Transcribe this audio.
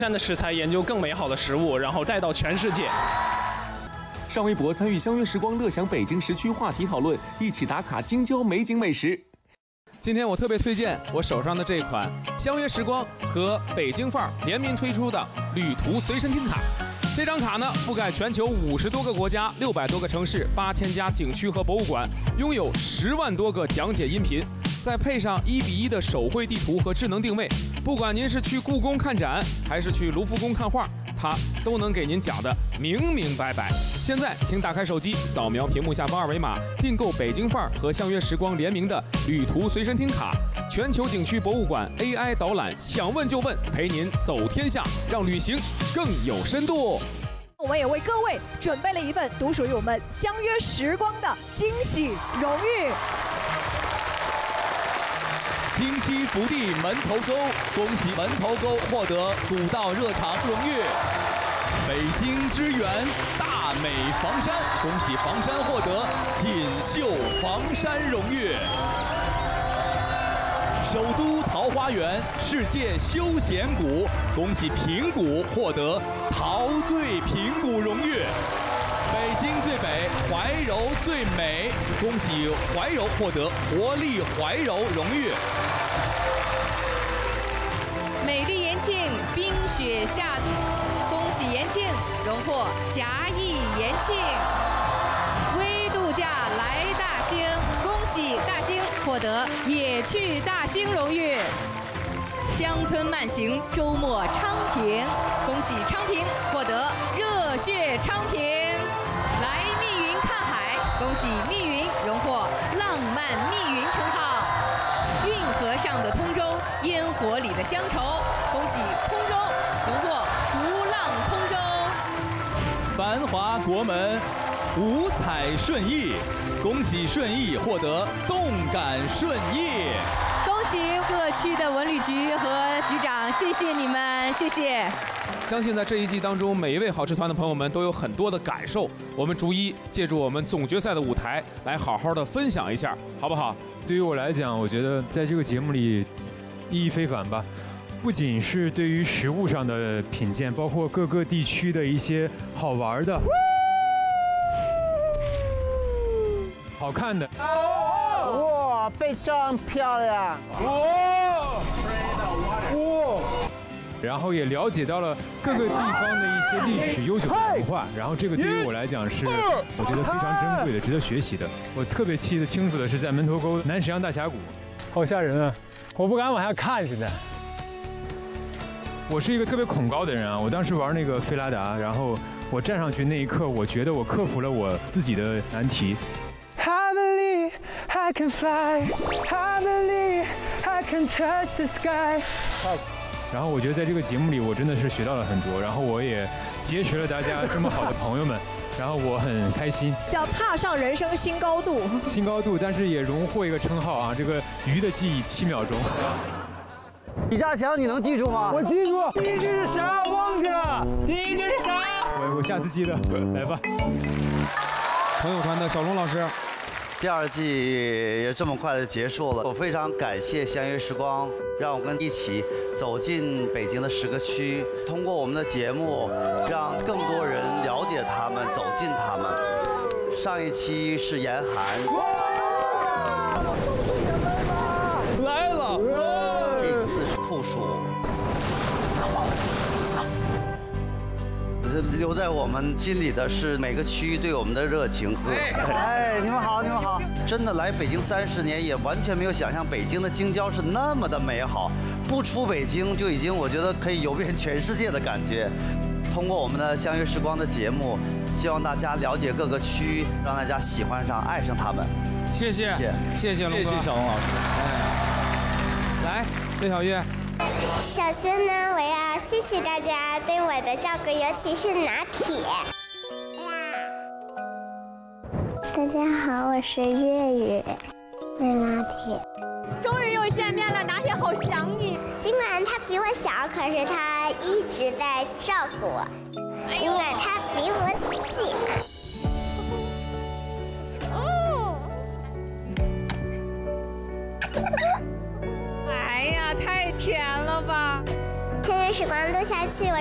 山的食材，研究更美好的食物，然后带到全世界。 上微博参与相约时光乐享北京时区话题讨论，一起打卡京郊美景美食。 今天我特别推荐我手上的这款相约时光和北京范儿联名推出的旅途随身听卡。这张卡呢，覆盖全球50多个国家、600多个城市、8000家景区和博物馆，拥有10万多个讲解音频，再配上1:1的手绘地图和智能定位，不管您是去故宫看展，还是去卢浮宫看画，它都能给您讲得明明白白。现在，请打开手机，扫描屏幕下方二维码，订购北京范儿和相约时光联名的旅途随身听卡，全球景区博物馆 AI 导览，想问就问，陪您走天下，让旅行更有深度。 我们也为各位准备了一份独属于我们相约时光的惊喜荣誉。 京西福地门头沟，恭喜门头沟获得古道热肠荣誉。北京之源大美房山，恭喜房山获得锦绣房山荣誉。首都桃花源世界休闲谷，恭喜平谷获得陶醉平谷荣誉。北京最北，怀柔最美，恭喜怀柔获得活力怀柔荣誉。 美丽延庆，冰雪下都，恭喜延庆荣获侠义延庆。微度假来大兴，恭喜大兴获得野趣大兴荣誉。乡村慢行，周末昌平，恭喜昌平获得热血昌平。来密云看海，恭喜密云荣获浪漫密云称号。运河上的通州，烟火里的乡愁，恭喜通州荣获逐浪通州。 繁华国门，五彩顺意，恭喜顺义获得动感顺义。 恭喜各区的文旅局和局长，谢谢你们，谢谢。 相信在这一季当中，每一位好吃团的朋友们都有很多的感受，我们逐一借助我们总决赛的舞台来好好的分享一下，好不好？ 对于我来讲，我觉得在这个节目里意义非凡吧。不仅是对于食物上的品鉴，包括各个地区的一些好玩的、好看的。 哇，非常漂亮！ 哇！然后也了解到了各个地方的一些历史悠久的文化，然后这个对于我来讲是我觉得非常珍贵的，值得学习的。我特别记得清楚的是在门头沟南沈阳大峡谷，好吓人啊！我不敢往下看。现在我是一个特别恐高的人啊，我当时玩那个菲拉达，然后我站上去那一刻，我觉得我克服了我自己的难题。 I believe I can fly, I believe I can touch the sky。 然后我觉得在这个节目里，我真的是学到了很多，然后我也结识了大家这么好的朋友们，然后我很开心， 叫踏上人生新高度。 新高度，但是也荣获一个称号啊，这个鱼的记忆7秒钟。 李家强，你能记住吗？ 我记住，第一句是啥？忘记了。第一句是啥？ 我下次记得，来吧。 朋友团的小龙老师。 第二季也这么快的结束了，我非常感谢相约时光，让我们一起走进北京的10个区，通过我们的节目，让更多人了解他们，走进他们。上一期是严寒， 来了， 这次是酷暑。留在我们心里的是每个区域对我们的热情和你们好，你们好！ 真的来北京30年，也完全没有想象北京的京郊是那么的美好。不出北京就已经，我觉得可以游遍全世界的感觉。通过我们的相约时光的节目，希望大家了解各个区，让大家喜欢上、爱上他们。 谢谢，谢谢龙哥， 谢谢小龙老师。 来，魏小月。 首先呢，我要谢谢大家对我的照顾，尤其是拿铁。大家好，我是月月，我是拿铁。 终于又见面了，拿铁好想你。 尽管他比我小，可是他一直在照顾我。尽管他比我小。哎呀，太甜了吧！相约时时光录下去，我